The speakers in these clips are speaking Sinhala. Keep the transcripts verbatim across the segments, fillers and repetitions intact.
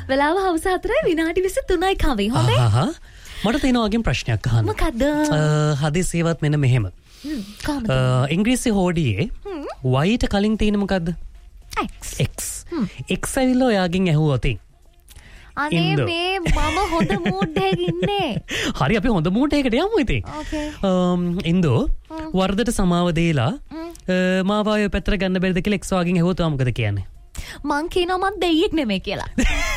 වෙලාව හවස හතරයි විනාඩි විසිතුනයි කවි. හොඳයි. ආහා. මට තියෙනවා වගේ ප්‍රශ්නයක් අහන්න. මොකද්ද? හදිසියවත් මෙන්න මෙහෙම. කොහමද? ඉංග්‍රීසි හෝඩියේ y ට කලින් තියෙන මොකද්ද? X. X. X ඇවිල්ලා ඔයාගෙන් ඇහුවොත් අනේ මේ මම හොඳ මූඩ් එකක ඉන්නේ. හරි අපි හොඳ මූඩ් එකකට යමු ඉතින්. ඕකේ. ඉන්දෝ වර්ධට සමාව දීලා මාව ආයෙ පැත්තට ගන්න බැරිද කියලා X වාගෙන් ඇහුවොත් ඔයා මොකද කියන්නේ? මං කියනවා මං දෙයියෙක් නෙමෙයි කියලා.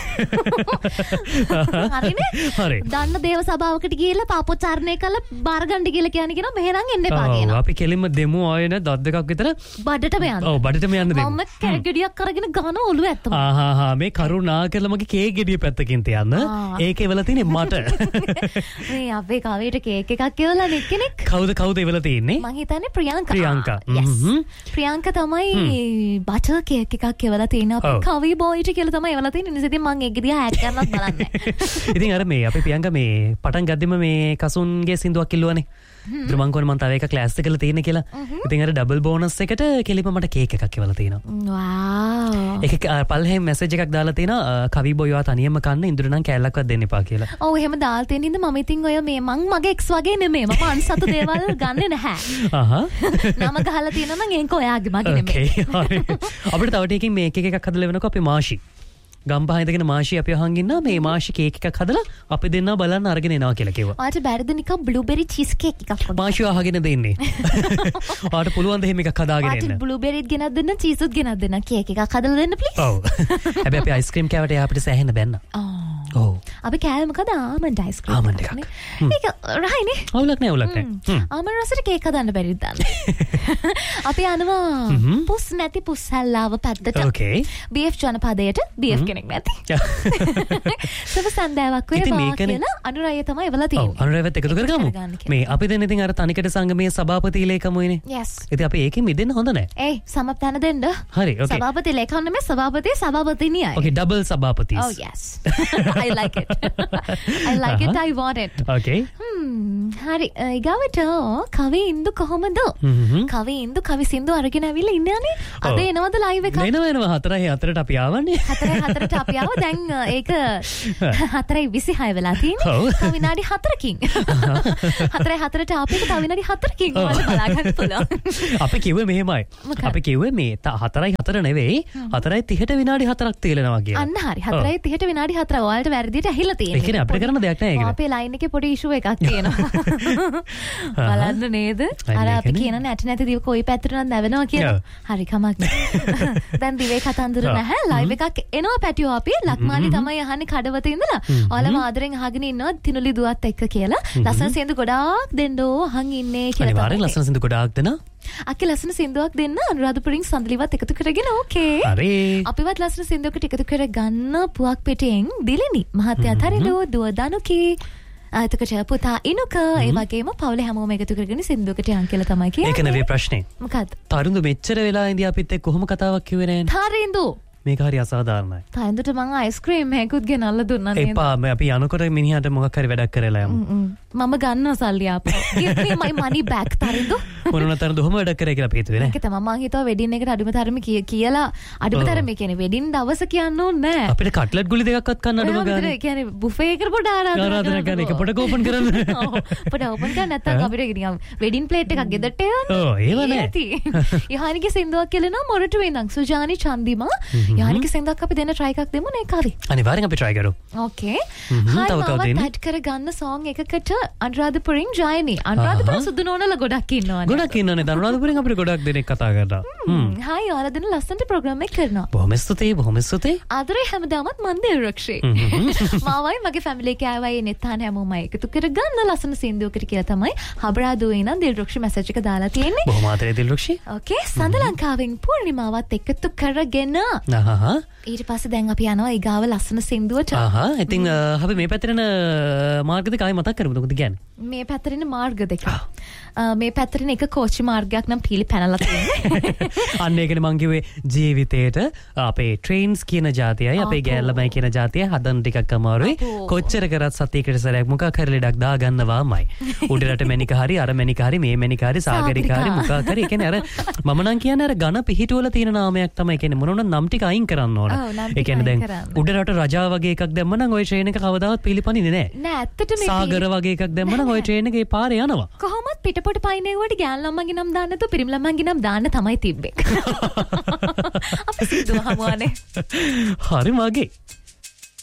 හරිනේ? හරි. දන්න දේව සභාවකට ගිහිල්ලා පාපොච්චාරණය කළා බාර ගන්න කියලා කියන්නේ කියනවා මෙහෙනම් එන්න එපා කියනවා. ඔව් අපි කෙලින්ම දෙමු ආයෙ නේ දත් දෙකක් විතර බඩටම යන්න. ඔව් බඩටම යන්න දෙමු. මම කැරගෙඩියක් අරගෙන ගන ඔළුව ඇත්තම. ආහා හා මේ කරුණා කරලා මගේ කේක් ගෙඩිය පැත්තකින් තියන්න. ඒකේ වෙලා තියෙන්නේ මට. මේ අපේ කවේට කේක් එකක් එවලා නෙක් කෙනෙක්. කවුද කවුද එවලා තියෙන්නේ? මං හිතන්නේ ප්‍රියංකා. ප්‍රියංකා. ප්‍රියංකා තමයි බටර් කේක් එකක් එවලා තියෙන අපේ කවි බෝයිට කියලා තමයි එවලා තියෙන්නේ. ඉතින් මං ඒක දිහා ඇඩ් කරනවත් බලන්නේ. ඉතින් අර මේ අපි ප්‍රියංකා මේ පටන් ගද්දිම මේ කසුන්ගේ සින්දුවක් කිල්ලුවානේ. ඉතින් මං කොහොමද මං තව එක ක්ලාස් එකකට තියෙන්නේ කියලා. ඉතින් අර ඩබල් බෝනස් එකට කෙලිප මට කේක් එකක් එවලා තියෙනවා. වාව්. ඒක පල්ලෙහෙන් මැසේජ් එකක් දාලා තියෙනවා කවි බෝයිවා තනියම කන්න ඉඳුර නම් කෑල්ලක්වත් දෙන්න එපා කියලා. ඔව් එහෙම දාලා තියෙන හින්දා මම ඉතින් ඔය මේ මං මගේ එක්ස් වගේ නෙමෙයි. මම අන්සතු දේවල් ගන්නෙ නැහැ. ආහා. නම ගහලා තියෙනවා නම් ඒක ඔයාගේ මගේ නෙමෙයි. ඕකේ. අපිට තව ටිකකින් මේ කේක් එකක් හදලා වෙනකොට අපි මාෂි ගම්පහ ඉඳගෙන මාෂි අපි අහන් ඉන්නා මේ මාෂි කේක් එකක් හදලා අපි දෙන්නා බලන්න අරගෙන එනවා කියලා කිව්වා. ඔයාට බැරිද නිකන් බ්ලූබෙරි චීස් කේක් එකක් වගේ? මාෂි අහගෙන දෙන්නේ. ඔයාට පුළුවන් ද එහෙම එකක් හදාගෙන එන්න? ඔයාට බ්ලූබෙරිත් ගෙනත් දෙන්න චීසුත් ගෙනත් දෙන්න කේක් එකක් හදලා දෙන්න ප්ලීස්. ඔව්. හැබැයි අපි අයිස්ක්‍රීම් කෑවට එයා අපිට සෑහෙන්න බැන්න. ඔව්. අපි කෑවේ මොකද ආමන්ඩ් අයිස්ක්‍රීම්. ආමන්ඩ් එකක්. ඒක රහයිනේ. අවුලක් නෑ අවුලක් නෑ. ආමන්ඩ් රසට කේක් හදන්න බැරිද දන්න. අපි යනවා පුස් නැති පුස්සල්ලාව පැත්තට. ඕකේ. බී එෆ් ජනපදයට බී එෆ් කෙනෙක් නැති. සව සන්දාවක් වේවා කියලා අනුරය තමයි එවලා තියෙන්නේ. ඔව් අනුරයවත් එකතු කරගමු. මේ අපි දෙන්න ඉතින් අර තනිකඩ සංගමයේ සභාපති ලේකමුයිනේ. yes. ඉතින් අපි ඒකෙන් මිදෙන්න හොඳ නෑ. ඒ සමප්තන දෙන්න. හරි ඕකේ. සභාපති ලේකම් නෙමෙයි සභාපති සභාපතිනියයි. ඕකේ double සභාපතිස්. oh yes. I like it. I like it. I want it. okay. hmm හරි ඊගාවට කවි ඉන්දු කොහමද? කවි ඉන්දු කවි සින්දු අරගෙන ආවිල්ලා ඉන්නේනේ. අද එනවද ලයිව් එකක්? එනවා එනවා හතරයි හතරට අපි ආවන්නේ. හතරයි හතරට අපි ආව දැන් ඒක හතරයි විසිහය වෙලා තියෙන්නේ. තව විනාඩි හතරකින්. හතරයි හතරට ආපේක තව විනාඩි හතරකින් ඔයාලා බලා ගන්න පුළුවන්. අපි කිව්වේ මෙහෙමයි. අපි කිව්වේ මේ හතරයි හතර නෙවෙයි හතරයි තිහට විනාඩි හතරක් තේලෙනවා කියලා. අන්න හරි. හතරයි තිහට විනාඩි හතර ඔයාලට වැරදියට ඇහිලා තියෙනවා. ඒ කියන්නේ අපිට කරන්න දෙයක් නැහැ ඒක. අපේ ලයින් එකේ පොඩි ඉෂුව එකක් තියෙනවා. බලන්න නේද? අර අපි කියන නැට නැති දිව කොයි පැත්තට නම් නැවෙනවා කියලා. හරි කමක් නැහැ. දැන් දිවේ කතන්දර නැහැ. ලයිව් එකක් එනවා පැටියෝ අපි ලක්මාලි තමයි අහන්නේ කඩවත ඉඳලා. ඔයාලම ආදරෙන් අහගෙන ඉන්නවා තිනුලි දුවත් එක්ක කියලා. ලස්සන සින්දු ගොඩාක් දෙන්නෝ අහන් ඉන්නේ කියලා. අනිවාර්යෙන් ලස්සන සින්දු ගොඩාක් දෙනවා. අක්කේ ලස්සන සින්දුවක් දෙන්න අනුරාධපුරින් සඳලිවත් එකතු කරගෙන ඕකේ. හරි. අපිවත් ලස්සන සින්දුවකට එකතු කරගන්න පුවක් පිටින් දිලිනි මහත්තයා තරිලෝ දුව දනුකී එතකොට පුතා ඉනුක ඒ වගේම පවුලේ හැමෝම එකතු කරගෙන සින්දුවකට යන් කියලා තමයි කියන්නේ. ඒක නෙවෙයි ප්‍රශ්නේ. මොකද්ද? තරුඳු මෙච්චර වෙලා ඉඳි අපිත් එක්ක කොහොම කතාවක් කිව්වේ නෑනේ. තරිඳු මේක හරි අසාධාරණයි. තරිඳුට මං අයිස්ක්‍රීම් එකකුත් ගෙනල්ලා දුන්නා නේද? එපා අපි යනකොට මිනිහට මොකක් හරි වැඩක් කරලා යමු. මම ගන්නවා සල්ලි ආපහු. give me my money back Tharindu. මොනතර දුහම වැඩක් කරේ කියලා අපි හිතුවේ නෑ. ඒක තමයි මං හිතුවා වෙඩින් එකට අඩුම තරමේ කියලා අඩුම තරමේ කියන්නේ වෙඩින් දවස කියන්න ඕනේ නෑ. අපිට කට්ලට් ගුලි දෙකක්වත් කන්න අඩුම ගන්න. ඒ කියන්නේ බුෆේ එකට පොඩ ආරාධනා කරන එක පොඩ ඕපන් කරන්න. ඔව් පොඩ ඕපන් කරන්න නැත්නම් අපිට නිකන් වෙඩින් ප්ලේට් එකක් ගෙදරට යන්න. ඔව් ඒව නෑ. යහනිගේ සින්දුවක් කියලා මොරටු වෙනන් සුජානි චන්දිමා යහනිගේ සින්දුවක් අපි දෙන්න try එකක් දෙමු නේ කවි. අනිවාර්යෙන් අපි try කරමු. ඕකේ. තව කවුද ඉන්නේ? ඇඩ් කර ගන්න song එකකට අනුරාධපුරින් ජයනි. අනුරාධපුර සුදු නෝනලා ගොඩක් ඉන්නවනේ. ගොඩක් ඉන්නවනේ. අනුරාධපුරින් අපිට ගොඩක් දෙනෙක් කතා කරනවා. හ්ම්. හායි ඔයාලා දෙන ලස්සනට ප්‍රෝග්‍රෑම් එක කරනවා. බොහොම ස්තුතියි බොහොම ස්තුතියි. ආදරේ හැමදාමත් මන් දිල්රක්ෂේ. මාවයි මගේ ෆැමිලි එකේ ආවයි නෙත්තාන හැමෝම එකතු කර ගන්න ලස්සන සින්දුවකට කියලා තමයි හබරා දුවේ නම් දිල්රක්ෂේ මැසේජ් එක දාලා තියෙන්නේ. බොහොම ආදරේ දිල්රක්ෂේ. ඕකේ. සඳ ලංකාවෙන් පූර්ණිමාවත් එකතු කරගෙන. අහහ. ඊට පස්සේ දැන් අපි යනවා ඊගාව ලස්සන සින්දුවට. ආහා. ඉතින් අපි මේ පැත්තට යන මාර්ග දෙක ආයි මතක් කරමුද මොකද කියන්නේ? මේ පැත්තට යන මාර්ග දෙක. මේ පැත්තට ඒක කෝච්චි මාර්ගයක් නම් පීලි පැනලා තියෙන්නේ. අන්න ඒකනේ මං කිව්වේ ජීවිතේට අපේ ට්‍රේන්ස් කියන જાතියයි අපේ ගෑල්ලමයි කියන જાතිය හදන්න ටිකක් අමාරුයි. කොච්චර කරත් සතියකට සැරයක් මොකක් හරි ලෙඩක් දාගන්නවාමයි. උඩරට මැනික හරි අර මැනික හරි මේ මැනික හරි සාගරික හරි මොකක් හරි. ඒ කියන්නේ අර මම නම් කියන්නේ අර ඝන පිහිටුවල තියෙන නාමයක් තමයි. ඒ කියන්නේ මොනොන නම් ටික අයින් කරන්න ඕන. ඒ කියන්නේ දැන් උඩරට රජා වගේ එකක් දැම්ම නම් ওই ට්‍රේන් එක කවදාවත් පිළිපනින්නේ නැහැ. නෑ ඇත්තට මේ සාගර වගේ එකක් දැම්ම නම් ওই ට්‍රේන් එකේ පාරේ යනවා. කොහොමත් පිටපොට පයින් ඒවට ගෑල් ළමන්ගේ නම් දාන්න නැතුව පිරිමි ළමන්ගේ නම් දාන්න තමයි තිබ්බේ. අපි සිද්ධ වහමුවානේ. හරි මගේ.